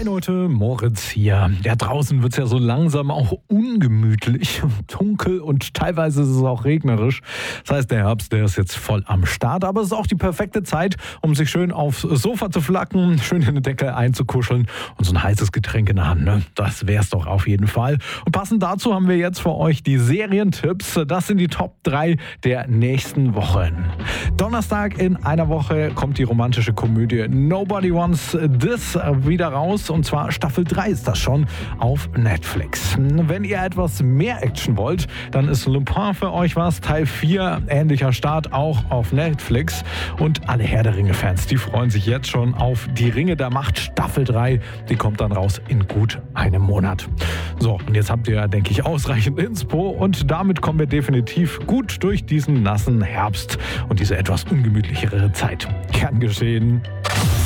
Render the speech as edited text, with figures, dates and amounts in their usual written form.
Hi Leute, Moritz hier. Ja, draußen wird es ja so langsam auch ungemütlich, dunkel und teilweise ist es auch regnerisch. Das heißt, der Herbst, der ist jetzt voll am Start, aber es ist auch die perfekte Zeit, um sich schön aufs Sofa zu flacken, schön in eine Decke einzukuscheln und so ein heißes Getränk in der Hand, ne? Das wär's doch auf jeden Fall. Und passend dazu haben wir jetzt für euch die Serientipps. Das sind die Top 3 der nächsten Wochen. Donnerstag in einer Woche kommt die romantische Komödie Nobody Wants This wieder raus. Und zwar Staffel 3 ist das schon auf Netflix. Wenn ihr etwas mehr Action wollt, dann ist Lupin für euch was. Teil 4, ähnlicher Start, auch auf Netflix. Und alle Herr der Ringe-Fans, die freuen sich jetzt schon auf die Ringe der Macht Staffel 3. Die kommt dann raus in gut einem Monat. So, und jetzt habt ihr, denke ich, ausreichend Inspo. Und damit kommen wir definitiv gut durch diesen nassen Herbst und diese etwas ungemütlichere Zeit. Gern geschehen.